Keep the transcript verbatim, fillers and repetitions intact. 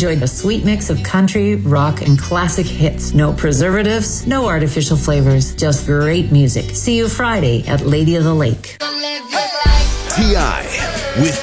Enjoy a sweet mix of country, rock, and classic hits. No preservatives, no artificial flavors, just great music. See you Friday at Lady of the Lake. T I with